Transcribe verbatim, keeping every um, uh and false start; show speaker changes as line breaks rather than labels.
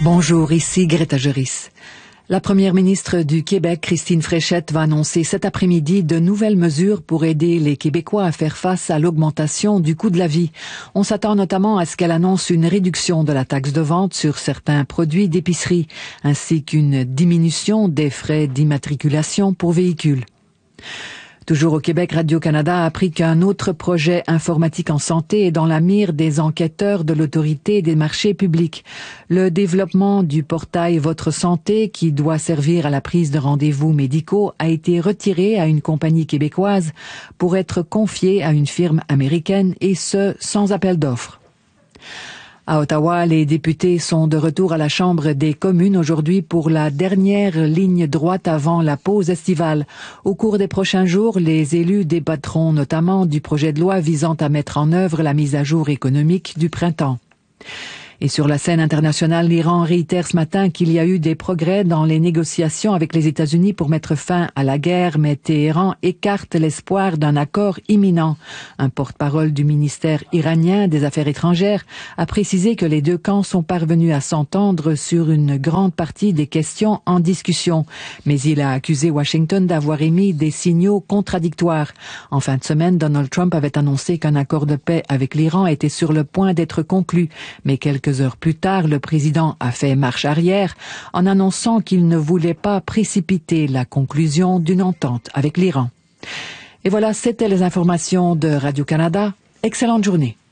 Bonjour, ici Greta Geris. La première ministre du Québec, Christine Fréchette, va annoncer cet après-midi de nouvelles mesures pour aider les Québécois à faire face à l'augmentation du coût de la vie. On s'attend notamment à ce qu'elle annonce une réduction de la taxe de vente sur certains produits d'épicerie, ainsi qu'une diminution des frais d'immatriculation pour véhicules. Toujours au Québec, Radio-Canada a appris qu'un autre projet informatique en santé est dans la mire des enquêteurs de l'Autorité des marchés publics. Le développement du portail Votre Santé, qui doit servir à la prise de rendez-vous médicaux, a été retiré à une compagnie québécoise pour être confié à une firme américaine, et ce, sans appel d'offres. À Ottawa, les députés sont de retour à la Chambre des communes aujourd'hui pour la dernière ligne droite avant la pause estivale. Au cours des prochains jours, les élus débattront notamment du projet de loi visant à mettre en œuvre la mise à jour économique du printemps. Et sur la scène internationale, l'Iran réitère ce matin qu'il y a eu des progrès dans les négociations avec les États-Unis pour mettre fin à la guerre, mais Téhéran écarte l'espoir d'un accord imminent. Un porte-parole du ministère iranien des Affaires étrangères a précisé que les deux camps sont parvenus à s'entendre sur une grande partie des questions en discussion. Mais il a accusé Washington d'avoir émis des signaux contradictoires. En fin de semaine, Donald Trump avait annoncé qu'un accord de paix avec l'Iran était sur le point d'être conclu, mais quelques Quelques heures plus tard, le président a fait marche arrière en annonçant qu'il ne voulait pas précipiter la conclusion d'une entente avec l'Iran. Et voilà, c'était les informations de Radio-Canada. Excellente journée.